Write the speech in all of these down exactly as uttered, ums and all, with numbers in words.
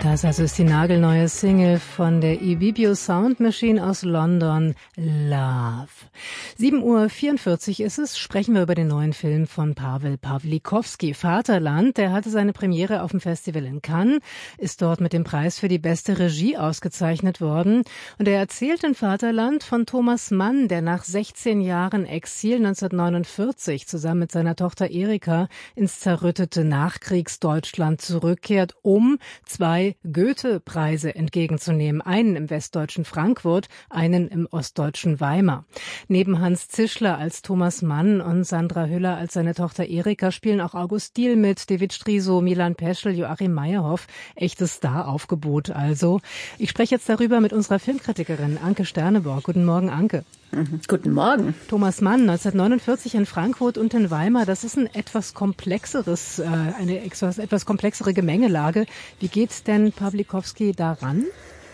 Das also ist die nagelneue Single von der Ibibio Sound Machine aus London, Love. sieben Uhr vierundvierzig ist es, sprechen wir über den neuen Film von Paweł Pawlikowski, Vaterland. Der hatte seine Premiere auf dem Festival in Cannes, ist dort mit dem Preis für die beste Regie ausgezeichnet worden. Und er erzählt in Vaterland von Thomas Mann, der nach sechzehn Jahren Exil neunzehnhundertneunundvierzig zusammen mit seiner Tochter Erika ins zerrüttete Nachkriegsdeutschland zurückkehrt, um zwei Goethe-Preise entgegenzunehmen. Einen im westdeutschen Frankfurt, einen im ostdeutschen Weimar. Neben Hans Zischler als Thomas Mann und Sandra Hüller als seine Tochter Erika spielen auch August Diehl mit, David Striso, Milan Peschel, Joachim Meyerhoff. Echtes Star-Aufgebot also. Ich spreche jetzt darüber mit unserer Filmkritikerin Anke Sterneborg. Guten Morgen, Anke. Mhm. Guten Morgen. Thomas Mann, neunzehnhundertneunundvierzig in Frankfurt und in Weimar. Das ist ein etwas komplexeres, äh, eine etwas, etwas komplexere Gemengelage. Wie geht's denn Pawlikowski daran?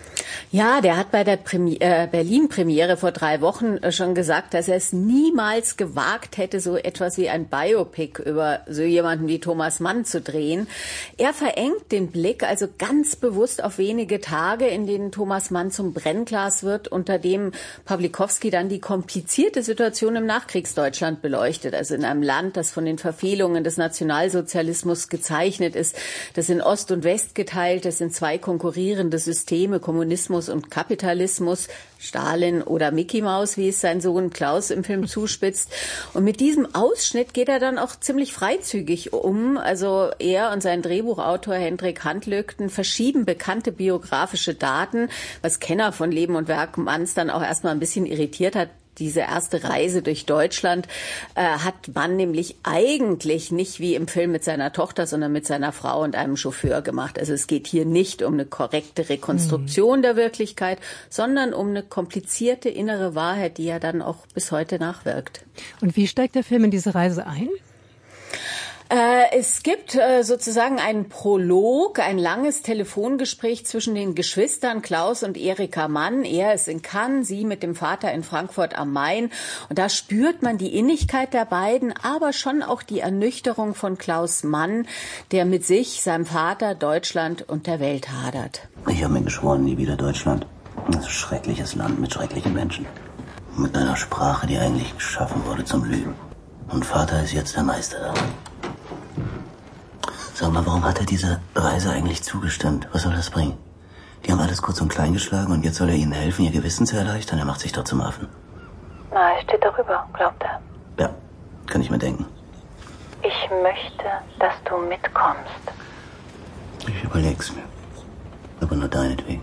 Ja, der hat bei der Premi- äh, Berlin-Premiere vor drei Wochen äh, schon gesagt, dass er es niemals gewagt hätte, so etwas wie ein Biopic über so jemanden wie Thomas Mann zu drehen. Er verengt den Blick also ganz bewusst auf wenige Tage, in denen Thomas Mann zum Brennglas wird, unter dem Pawlikowski dann die komplizierte Situation im Nachkriegsdeutschland beleuchtet. Also in einem Land, das von den Verfehlungen des Nationalsozialismus gezeichnet ist, das in Ost und West geteilt ist, in zwei konkurrierende Systeme, Kommunismus und Kapitalismus, Stalin oder Mickey Maus, wie es sein Sohn Klaus im Film zuspitzt. Und mit diesem Ausschnitt geht er dann auch ziemlich freizügig um. Also er und sein Drehbuchautor Hendrik Handlögten verschieben bekannte biografische Daten, was Kenner von Leben und Werk Manns dann auch erstmal ein bisschen irritiert hat. Diese erste Reise durch Deutschland äh, hat Mann nämlich eigentlich nicht wie im Film mit seiner Tochter, sondern mit seiner Frau und einem Chauffeur gemacht. Also es geht hier nicht um eine korrekte Rekonstruktion mhm. der Wirklichkeit, sondern um eine komplizierte innere Wahrheit, die ja dann auch bis heute nachwirkt. Und wie steigt der Film in diese Reise ein? Äh, es gibt äh, sozusagen einen Prolog, ein langes Telefongespräch zwischen den Geschwistern Klaus und Erika Mann. Er ist in Cannes, sie mit dem Vater in Frankfurt am Main. Und da spürt man die Innigkeit der beiden, aber schon auch die Ernüchterung von Klaus Mann, der mit sich, seinem Vater, Deutschland und der Welt hadert. Ich habe mir geschworen, nie wieder Deutschland. Das ist ein schreckliches Land mit schrecklichen Menschen. Mit einer Sprache, die eigentlich geschaffen wurde zum Lügen. Und Vater ist jetzt der Meister daran. Sag mal, warum hat er diese Reise eigentlich zugestimmt? Was soll das bringen? Die haben alles kurz und klein geschlagen und jetzt soll er ihnen helfen, ihr Gewissen zu erleichtern. Er macht sich doch zum Affen. Na, er steht darüber, glaubt er. Ja, kann ich mir denken. Ich möchte, dass du mitkommst. Ich überleg's mir. Aber nur deinetwegen.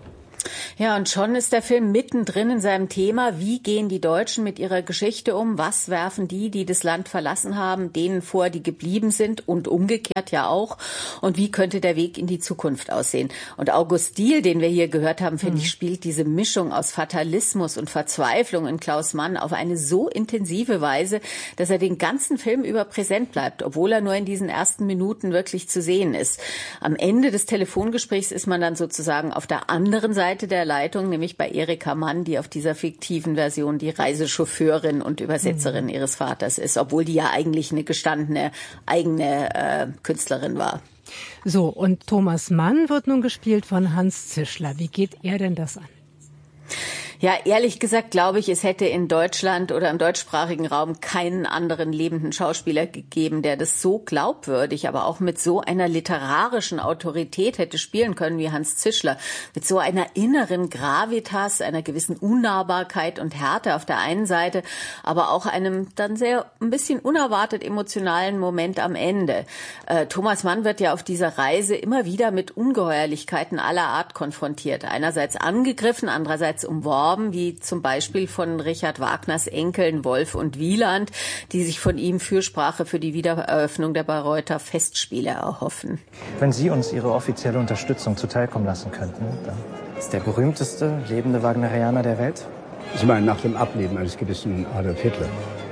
Ja, und schon ist der Film mittendrin in seinem Thema. Wie gehen die Deutschen mit ihrer Geschichte um? Was werfen die, die das Land verlassen haben, denen vor, die geblieben sind und umgekehrt ja auch? Und wie könnte der Weg in die Zukunft aussehen? Und August Diehl, den wir hier gehört haben, finde mhm. ich, spielt diese Mischung aus Fatalismus und Verzweiflung in Klaus Mann auf eine so intensive Weise, dass er den ganzen Film über präsent bleibt, obwohl er nur in diesen ersten Minuten wirklich zu sehen ist. Am Ende des Telefongesprächs ist man dann sozusagen auf der anderen Seite der Leitung, nämlich bei Erika Mann, die auf dieser fiktiven Version die Reisechauffeurin und Übersetzerin mhm. ihres Vaters ist, obwohl die ja eigentlich eine gestandene eigene äh, Künstlerin war. So, und Thomas Mann wird nun gespielt von Hans Zischler. Wie geht er denn das an? Ja, ehrlich gesagt glaube ich, es hätte in Deutschland oder im deutschsprachigen Raum keinen anderen lebenden Schauspieler gegeben, der das so glaubwürdig, aber auch mit so einer literarischen Autorität hätte spielen können wie Hans Zischler. Mit so einer inneren Gravitas, einer gewissen Unnahbarkeit und Härte auf der einen Seite, aber auch einem dann sehr ein bisschen unerwartet emotionalen Moment am Ende. Äh, Thomas Mann wird ja auf dieser Reise immer wieder mit Ungeheuerlichkeiten aller Art konfrontiert. Einerseits angegriffen, andererseits umworben, wie zum Beispiel von Richard Wagners Enkeln Wolf und Wieland, die sich von ihm Fürsprache für die Wiedereröffnung der Bayreuther Festspiele erhoffen. Wenn Sie uns Ihre offizielle Unterstützung zuteilkommen lassen könnten, dann ist der berühmteste lebende Wagnerianer der Welt? Sie meinen nach dem Ableben eines gewissen Adolf Hitler?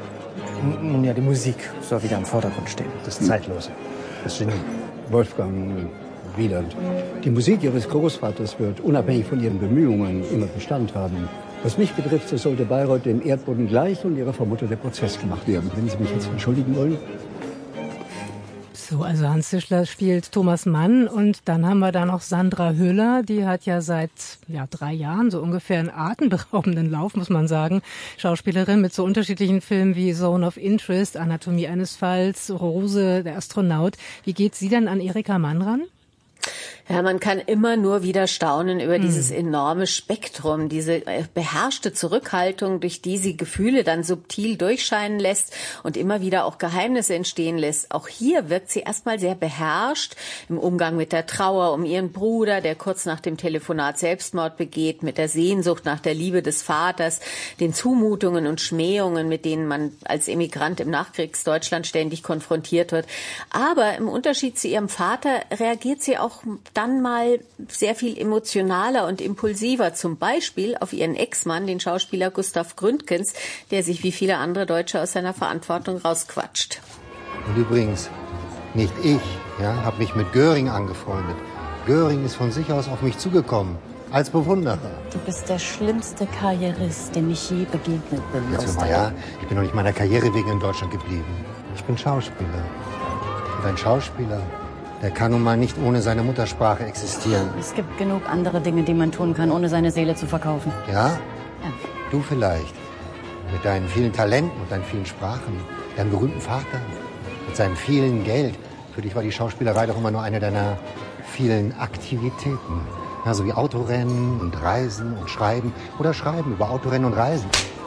Nun ja, die Musik soll wieder im Vordergrund stehen. Das Zeitlose, das Genie. Wolfgang Wieland. Die Musik Ihres Großvaters wird unabhängig von Ihren Bemühungen immer Bestand haben. Was mich betrifft, so sollte Bayreuth dem Erdboden gleich und Ihrer Vermutter der Prozess gemacht werden. Wenn Sie mich jetzt entschuldigen wollen. So, also Hans Zischler spielt Thomas Mann und dann haben wir da noch Sandra Hüller, die hat ja seit ja drei Jahren so ungefähr einen atemberaubenden Lauf, muss man sagen. Schauspielerin mit so unterschiedlichen Filmen wie Zone of Interest, Anatomie eines Falls, Rose, der Astronaut. Wie geht sie denn an Erika Mann ran? Ja, man kann immer nur wieder staunen über hm. dieses enorme Spektrum, diese beherrschte Zurückhaltung, durch die sie Gefühle dann subtil durchscheinen lässt und immer wieder auch Geheimnisse entstehen lässt. Auch hier wirkt sie erstmal sehr beherrscht im Umgang mit der Trauer um ihren Bruder, der kurz nach dem Telefonat Selbstmord begeht, mit der Sehnsucht nach der Liebe des Vaters, den Zumutungen und Schmähungen, mit denen man als Emigrant im Nachkriegsdeutschland ständig konfrontiert wird. Aber im Unterschied zu ihrem Vater reagiert sie auch dann mal sehr viel emotionaler und impulsiver, zum Beispiel auf ihren Ex-Mann, den Schauspieler Gustav Gründgens, der sich wie viele andere Deutsche aus seiner Verantwortung rausquatscht. Und übrigens, nicht ich, ja, habe mich mit Göring angefreundet. Göring ist von sich aus auf mich zugekommen, als Bewunderer. Du bist der schlimmste Karrierist, dem ich je begegnet bin. Jetzt mal, ja, ich bin doch nicht meiner Karriere wegen in Deutschland geblieben. Ich bin Schauspieler. Und ein Schauspieler, der kann nun mal nicht ohne seine Muttersprache existieren. Es gibt genug andere Dinge, die man tun kann, ohne seine Seele zu verkaufen. Ja? Ja. Du vielleicht. Mit deinen vielen Talenten und deinen vielen Sprachen. Deinem berühmten Vater. Mit seinem vielen Geld. Für dich war die Schauspielerei doch immer nur eine deiner vielen Aktivitäten. Ja, so wie Autorennen und Reisen und Schreiben. Oder Schreiben über Autorennen und Reisen.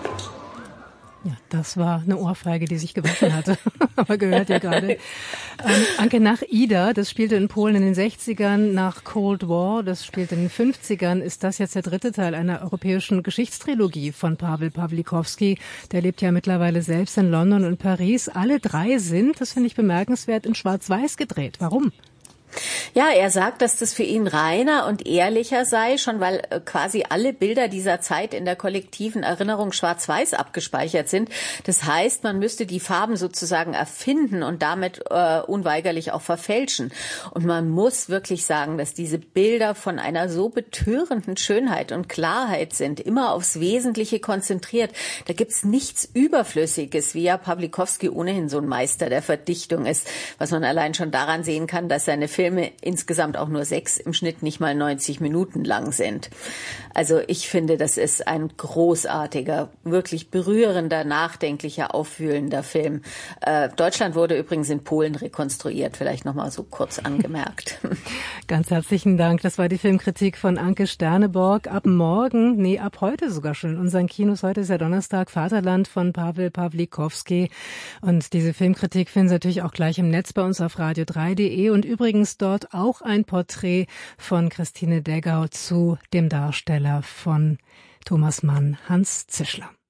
Ja, das war eine Ohrfeige, die sich gewaschen hatte. Aber gehört ja gerade. Ähm, Anke, nach Ida, das spielte in Polen in den sechzigern, nach Cold War, das spielte in den fünfzigern, ist das jetzt der dritte Teil einer europäischen Geschichtstrilogie von Paweł Pawlikowski. Der lebt ja mittlerweile selbst in London und Paris. Alle drei sind, das finde ich bemerkenswert, in Schwarz-Weiß gedreht. Warum? Ja, er sagt, dass das für ihn reiner und ehrlicher sei, schon weil äh, quasi alle Bilder dieser Zeit in der kollektiven Erinnerung schwarz-weiß abgespeichert sind. Das heißt, man müsste die Farben sozusagen erfinden und damit äh, unweigerlich auch verfälschen. Und man muss wirklich sagen, dass diese Bilder von einer so betörenden Schönheit und Klarheit sind, immer aufs Wesentliche konzentriert. Da gibt's nichts Überflüssiges, wie ja Pawlikowski ohnehin so ein Meister der Verdichtung ist, was man allein schon daran sehen kann, dass seine Filme insgesamt auch nur sechs, im Schnitt nicht mal neunzig Minuten lang sind. Also ich finde, das ist ein großartiger, wirklich berührender, nachdenklicher, aufwühlender Film. Äh, Deutschland wurde übrigens in Polen rekonstruiert, vielleicht nochmal so kurz angemerkt. Ganz herzlichen Dank. Das war die Filmkritik von Anke Sterneborg. Ab morgen, nee, ab heute sogar schon in unseren Kinos. Heute ist ja Donnerstag, Vaterland von Paweł Pawlikowski. Und diese Filmkritik finden Sie natürlich auch gleich im Netz bei uns auf radio drei punkt de und übrigens dort auch ein Porträt von Christine Deggau zu dem Darsteller von Thomas Mann, Hans Zischler.